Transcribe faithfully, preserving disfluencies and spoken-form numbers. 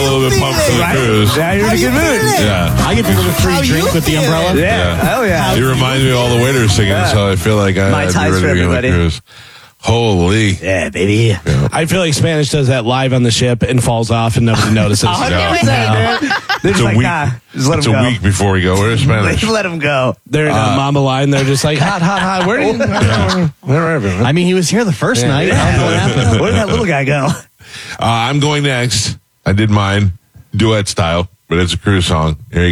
little bit pumped for the Right? cruise. Now you're in a good mood. Yeah. I get to go to free How drink you with the feeling? umbrella. Yeah. Yeah. Oh, yeah. You remind me of all the waiters singing, so I feel like I, Mai I'd be Tais ready for to go on the everybody. cruise. Holy. Yeah, baby. I feel like Spanish does that live on the ship and falls off and nobody notices. one hundred percent, dude. They're It's just a like, week. nah, just let It's them a go. week before we go. Where's Spanish? Let them go. They're in a mama line. They're just like, hot, hot, hot. Where do you... Wherever. I mean, he was here the first night. I don't know what happened. Where did that little guy go? Uh, I'm going next. I did mine, duet style, but it's a cruise song. Here you go.